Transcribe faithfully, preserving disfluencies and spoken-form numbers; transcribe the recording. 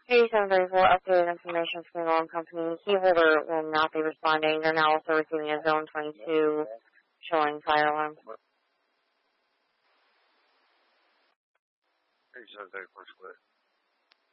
eighty-seven thirty-four, updated information from the alarm company. Key holder will not be responding. They're now also receiving a zone twenty-two showing fire alarm. eighty-seven thirty-four split.